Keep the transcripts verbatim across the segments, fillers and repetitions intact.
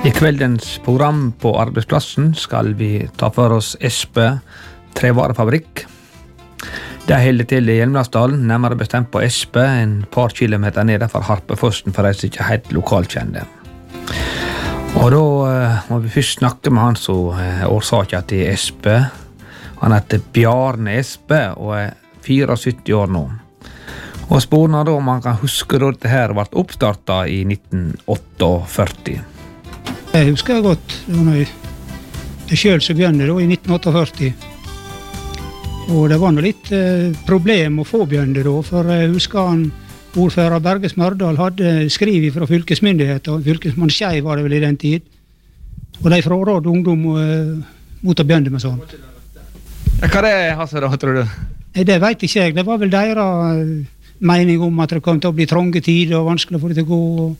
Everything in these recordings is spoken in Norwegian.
I kveldens program på arbeidsplassen skal vi ta for oss Espe trevarefabrikk. Det holder til i Hjelmlandsdalen, nærmere bestemt på Espe, en par kilometer nede fra Harpefossen for de som ikke er helt lokalkjente. Og da uh, må vi først snakke med han som er årsaken til Espe. Han heter Bjarne Espe og er syttifire år nå. Og spørsmålet da om han kan huske da dette her ble oppstartet i nitten førtiåtte. Jeg husker godt, det var jeg, jeg selv som begynte da i nitten førtiåtte. Og det var noe litt eh, problem å få begynne da, for jeg husker han, ordfører Berge Smørdal hadde skrivet fra fylkesmyndigheter, fylkesmann Skei var det vel i den tid, og de frarådde ungdom eh, mot å begynne med sånt. Ja, hva det er, Hasse, da, tror du? Nei, det vet ikke jeg, det var vel deres mening om at det kom til å bli trange tider og vanskelig å få det til å gå. Og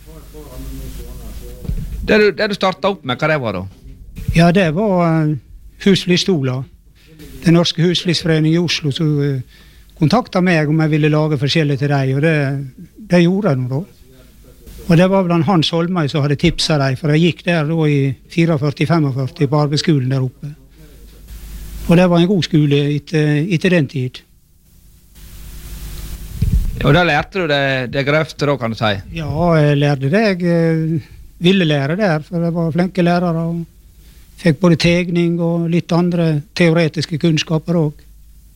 Det du, det du startet opp med, hva det var da? ja, det var uh, Husflistola. Den norske husflisforeningen i Oslo som uh, kontaktet meg om jeg ville lage forskjellig til deg, og det, det gjorde jeg nå da. Og det var blant Hans Holmøy som hadde tipset deg, for jeg gikk der da i førtifire til femogførti på arbeidsskolen der oppe. Og det var en god skole etter, etter den tid. Og da lærte du det, det grøfte da, kan du si? Ja, jeg lærte det. Jeg uh, ville lære der, for det var flinke lærere, og fikk både tegning og litt andre teoretiske kunnskaper også.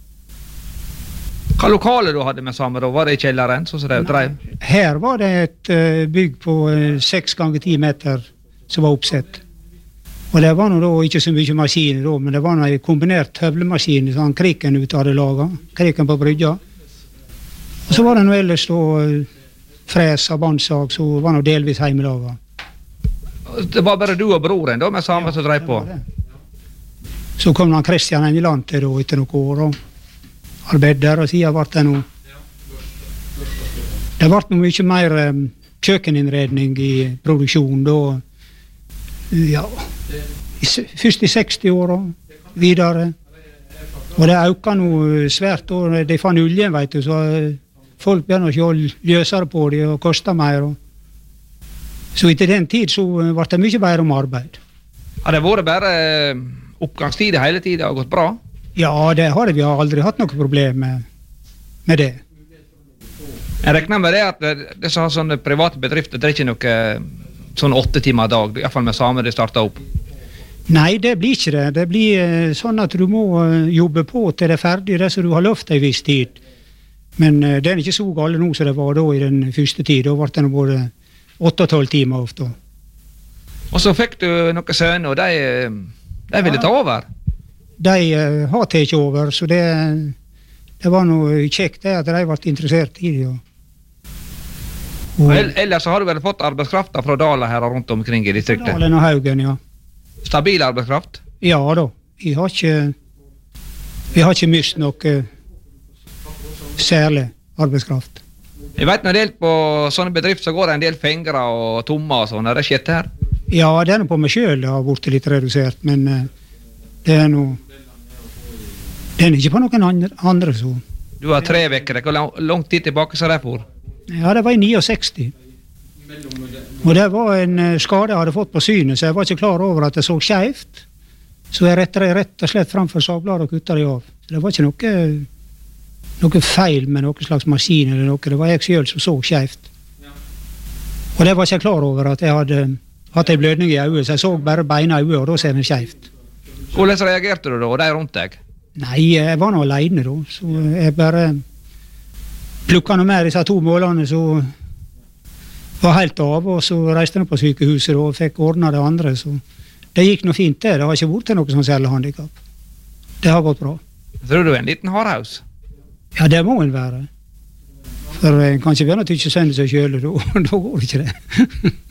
Hva lokale du hadde med sammen da? Var det i kjelleren, sånn som det drev? Her var det et uh, bygg på uh, seks ganger ti meter som var oppsett. Og det var nå da ikke så mye maskiner da, men det var noe kombinert høvlemaskin som Kriken ut hadde laget, Kriken på brygga. Og så var det noe ellers da uh, fres og bandsag, så var noe delvis heimelaget. Det var bare du og broren da, med samme som drev på? Så kom han Kristian Engeland til da, etter noen år, og arbeidde der, og siden ble det noe. Det ble noe mye mer um, kjøkkeninnredning i produksjonen da, ja, i, først i seksti-åra, videre. Og det økte noe svært da, de fann oljen, vet du, så folk begynner ikke å løsere på det, og kostet mer, og så etter den tid så ble det mye bedre om arbeid. Har det vært bare oppgangstid hele tiden og gått bra? Ja, det har vi aldri hatt noe problem med, med det. Jeg regner med det at det som har sånne private bedrifter, det er ikke noe sånn åtte timer a dag, i hvert fall med samme det startet opp. Nei, det blir ikke det. Det blir sånn at du må jobbe på til det er ferdig, det som du har lovt en viss tid. Men det er ikke så gale nå som det var da i den første tid. Da ble det både åtte og tolv timer ofte. Og så fikk du noen sønner, og de, de ville ta over? De uh, har tatt over, så det, det var noe kjekt det at de ble interessert i det. Og, og ellers så har du vel fått arbeidskrafta fra Dala her og rundt omkring i distriktet? Dalen og Haugen, ja. Stabil arbeidskraft? Ja da. Vi har ikke, vi har ikke mist noe særlig arbeidskraft. Jeg vet når det gjelder på sånne bedrifter så går det en del fingre og tommer og sånn. Er det skjedd her? Ja, det er noe på meg selv det har blitt litt redusert, men uh, det er noe det er ikke på noen andre, andre så. Du har tre vekker, hvor lang, lang tid tilbake så det for? Ja, det var i sekstini. Og det var en uh, skade jeg hadde fått på synet, så jeg var ikke klar over at jeg så skjevt. Så jeg rettet det rett og slett framfor sagbladet og kuttet det av. Så det var ikke noe noe feil med noen slags maskin eller noe, det var jeg selv som så skjevt. Og det var ikke jeg klar over at jeg hadde hatt en blødning i øyet, så jeg så bare beina i øyet, og da ser den skjevt. Hvordan reagerte du da, og de rundt deg? Nei, jeg var nå alene da, så jeg bare plukket noe mer disse to målene, så var helt av, og så reiste jeg på sykehuset og fikk ordnet det andre, så det gikk noe fint det, det har ikke vært til noe sånn særlig handicap. Det har gått bra. Tror du en liten hardhaus? Ja, det må en være. For en kan ikke være at du ikke sender seg selv, da går det ikke det.